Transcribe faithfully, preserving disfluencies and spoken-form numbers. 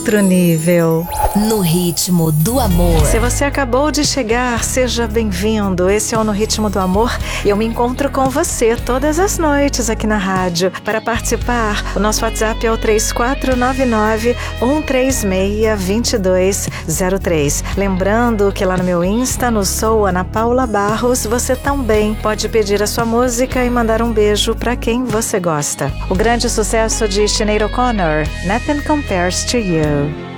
outro nível. No Ritmo do Amor. Se você acabou de chegar, seja bem-vindo. Esse é o No Ritmo do Amor e eu me encontro com você todas as noites aqui na rádio. Para participar, o nosso WhatsApp é o três quatro nove nove, um três seis, dois dois zero três. Lembrando que lá no meu Insta, no Sou Ana Paula Barros, você também pode pedir a sua música e mandar um beijo para quem você gosta. O grande sucesso de Sinéad O'Connor, Nothing Compares to You.